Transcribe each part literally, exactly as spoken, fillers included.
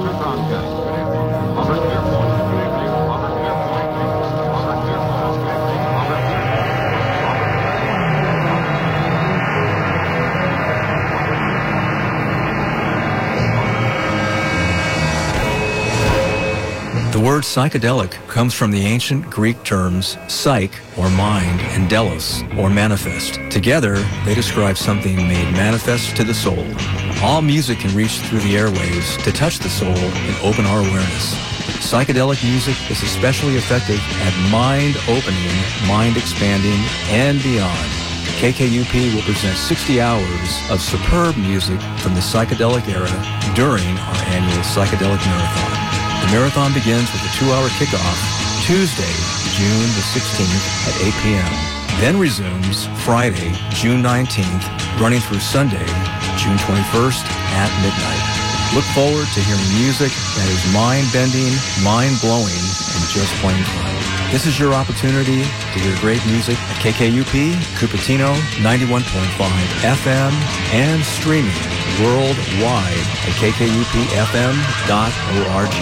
The word psychedelic comes from the ancient Greek terms psyche, or mind, and delos, or manifest. Together, they describe something made manifest to the soul. All music can reach through the airwaves to touch the soul and open our awareness. Psychedelic music is especially effective at mind-opening, mind-expanding, and beyond. K K U P will present sixty hours of superb music from the psychedelic era during our annual Psychedelic Marathon. The marathon begins with a two-hour kickoff Tuesday, June the sixteenth at eight p.m. Then resumes Friday, June nineteenth, running through Sunday, June twenty-first at midnight. Look forward to hearing music that is mind-bending, mind-blowing, and just plain fun. This is your opportunity to hear great music at K K U P, Cupertino, ninety-one point five F M, and streaming worldwide at k k u p f m dot org.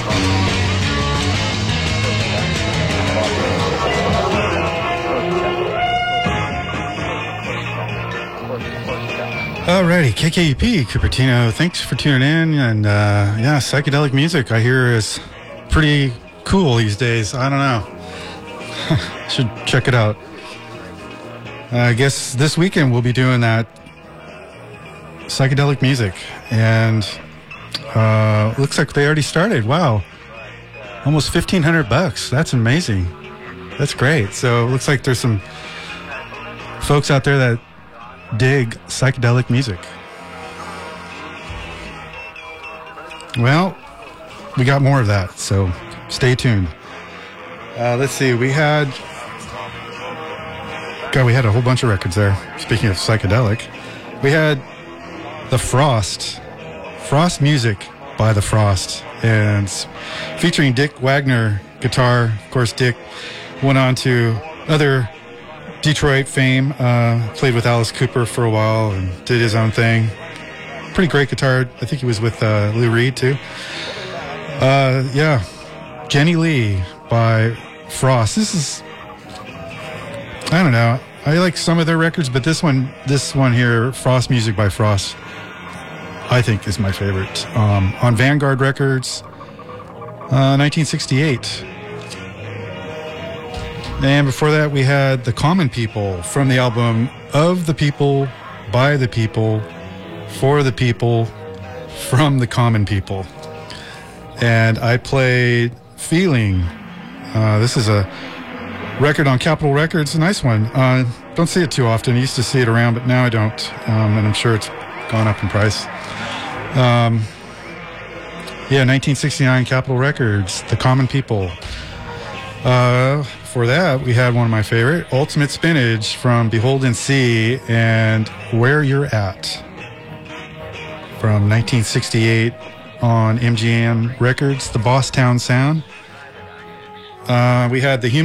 Alrighty, K K U P, Cupertino, thanks for tuning in. And uh, yeah, psychedelic music I hear is pretty cool these days. I don't know. Should check it out. Uh, I guess this weekend we'll be doing that psychedelic music. And uh, looks like they already started. Wow. Almost fifteen hundred bucks. That's amazing. That's great. So it looks like there's some folks out there that dig psychedelic music. Well, we got more of that, so stay tuned. Uh, let's see, we had... God, we had a whole bunch of records there. Speaking of psychedelic. We had The Frost. Frost Music by The Frost. And featuring Dick Wagner, guitar. Of course, Dick went on to other Detroit fame, uh, played with Alice Cooper for a while and did his own thing. Pretty great guitar. I think he was with uh, Lou Reed too. Uh, yeah, Jenny Lee by Frost. This is, I don't know. I like some of their records, but this one, this one here, Frost Music by Frost, I think is my favorite. Um, on Vanguard Records, uh, nineteen sixty-eight. And before that, we had The Common People from the album Of the People, By the People, For the People, From the Common People. And I played Feeling. Uh, this is a record on Capitol Records, a nice one. Uh, don't see it too often. I used to see it around, but now I don't. Um, and I'm sure it's gone up in price. Um, yeah, nineteen sixty-nine Capitol Records, The Common People. Uh, for that, we had one of my favorite, Ultimate Spinach from Beholden Sea and Where You're At from nineteen sixty-eight on M G M Records, the Bosstown Sound. Uh, we had the Human